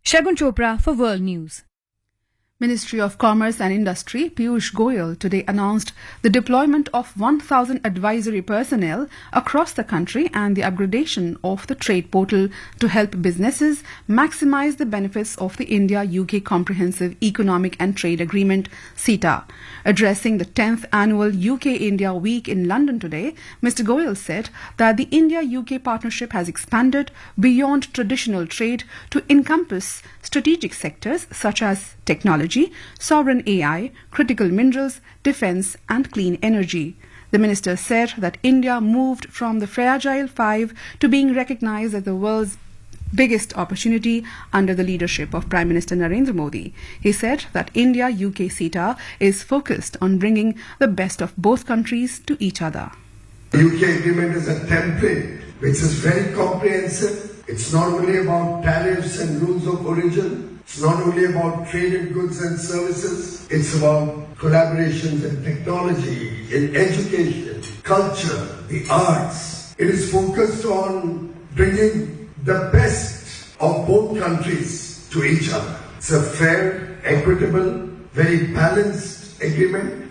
Shagun Chopra for World News. Ministry of Commerce and Industry Piyush Goyal today announced the deployment of 1,000 advisory personnel across the country and the upgradation of the trade portal to help businesses maximize the benefits of the India-UK Comprehensive Economic and Trade Agreement (CETA). Addressing the 10th annual UK-India Week in London today, Mr. Goyal said that the India-UK partnership has expanded beyond traditional trade to encompass strategic sectors such as technology, sovereign AI, critical minerals, defence and clean energy. The minister said that India moved from the fragile five to being recognised as the world's biggest opportunity under the leadership of Prime Minister Narendra Modi. He said that India-UK CETA is focused on bringing the best of both countries to each other. The UK agreement is a template which is very comprehensive. It's not only about tariffs and rules of origin. It's not only about trade in goods and services. It's about collaborations in technology, in education, culture, the arts. It is focused on bringing the best of both countries to each other. It's a fair, equitable, very balanced agreement.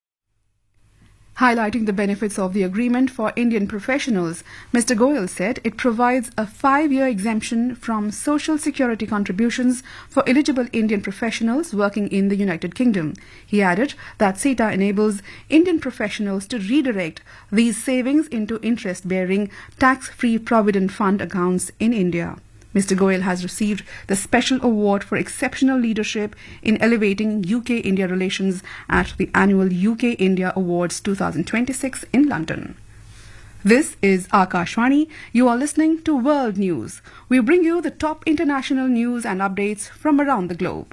Highlighting the benefits of the agreement for Indian professionals, Mr. Goyal said it provides a 5-year exemption from social security contributions for eligible Indian professionals working in the United Kingdom. He added that CETA enables Indian professionals to redirect these savings into interest-bearing, tax-free provident fund accounts in India. Mr. Goyal has received the Special Award for Exceptional Leadership in Elevating UK-India Relations at the annual UK-India Awards 2026 in London. This is Akashvani. You are listening to World News. We bring you the top international news and updates from around the globe.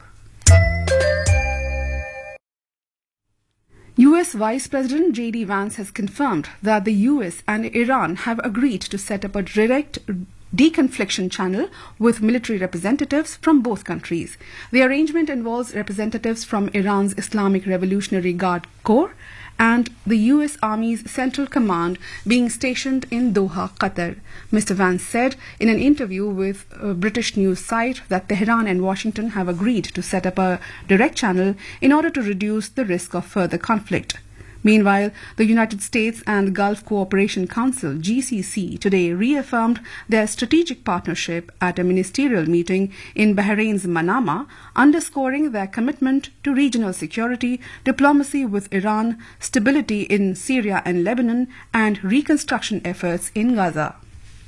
US Vice President J.D. Vance has confirmed that the US and Iran have agreed to set up a direct deconfliction channel with military representatives from both countries. The arrangement involves representatives from Iran's Islamic Revolutionary Guard Corps and the US Army's Central Command being stationed in Doha, Qatar. Mr. Vance said in an interview with a British news site that Tehran and Washington have agreed to set up a direct channel in order to reduce the risk of further conflict. Meanwhile, the United States and Gulf Cooperation Council (GCC) today reaffirmed their strategic partnership at a ministerial meeting in Bahrain's Manama, underscoring their commitment to regional security, diplomacy with Iran, stability in Syria and Lebanon, and reconstruction efforts in Gaza.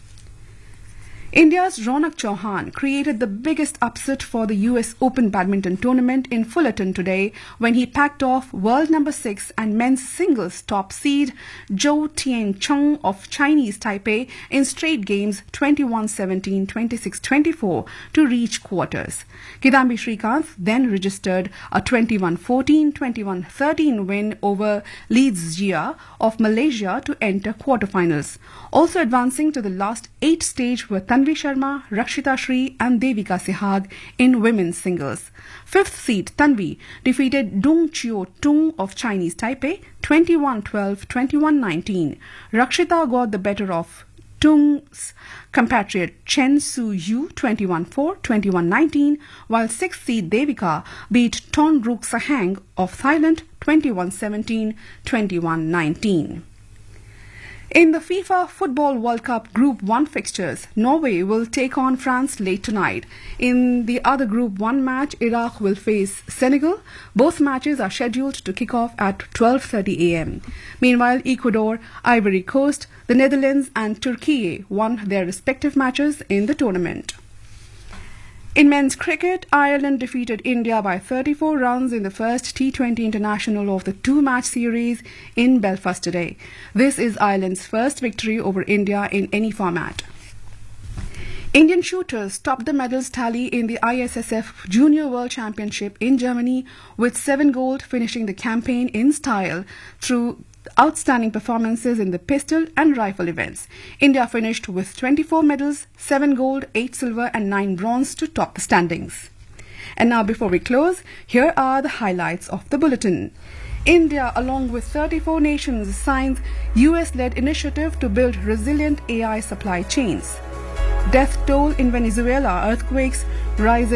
India's Ronak Chauhan created the biggest upset for the US Open badminton tournament in Fullerton today when he packed off world number 6 and men's singles top seed Zhou Tiancheng of Chinese Taipei in straight games 21-17, 26-24 to reach quarters. Kidambi Srikanth then registered a 21-14, 21-13 win over Li Zijia of Malaysia to enter quarterfinals. Also advancing to the last 8 stage were Tanvi Sharma, Rakshita Sri and Devika Sehag in women's singles. 5th seed Tanvi defeated Dung Chio Tung of Chinese Taipei 21-12, 21-19. Rakshita got the better of Tung's compatriot Chen Su Yu 21-4, 21-19, while 6th seed Devika beat Ton Ruk Sahang of Thailand 21-17, 21-19. In the FIFA Football World Cup Group 1 fixtures, Norway will take on France late tonight. In the other Group 1 match, Iraq will face Senegal. Both matches are scheduled to kick off at 12:30 a.m. Meanwhile, Ecuador, Ivory Coast, the Netherlands and Turkey won their respective matches in the tournament. In men's cricket, Ireland defeated India by 34 runs in the first T20 international of the 2-match series in Belfast today. This is Ireland's first victory over India in any format. Indian shooters topped the medals tally in the ISSF Junior World Championship in Germany with 7 gold, finishing the campaign in style through outstanding performances in the pistol and rifle events. India finished with 24 medals, 7 gold, 8 silver and 9 bronze to top the standings. And now before we close, here are the highlights of the bulletin. India, along with 34 nations, signs US-led initiative to build resilient AI supply chains. Death toll in Venezuela, earthquakes, rise